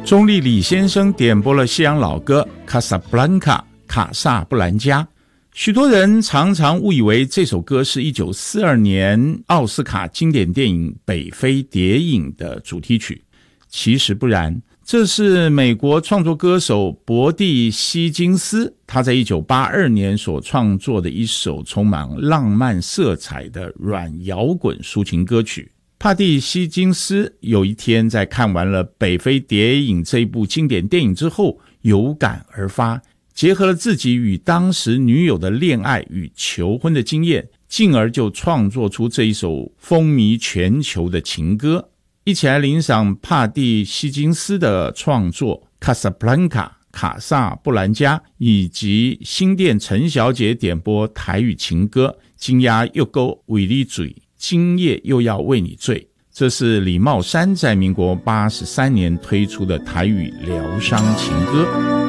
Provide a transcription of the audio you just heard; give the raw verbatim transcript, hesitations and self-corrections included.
中立李先生点播了西洋老歌《卡萨布兰卡》卡萨布兰加。许多人常常误以为这首歌是一九四二年奥斯卡经典电影《北非谍影》的主题曲，其实不然，这是美国创作歌手伯蒂希金斯他在一九八二年所创作的一首充满浪漫色彩的软摇滚抒情歌曲。帕蒂希金斯有一天在看完了《北非谍影》这一部经典电影之后，有感而发，结合了自己与当时女友的恋爱与求婚的经验，进而就创作出这一首风靡全球的情歌。一起来欣赏帕蒂希金斯的创作《卡萨布兰卡》卡萨布兰加，以及新店陈小姐点播台语情歌今夜又够为你醉，今夜又要为你醉。这是李茂山在民国八十三年推出的台语疗伤情歌。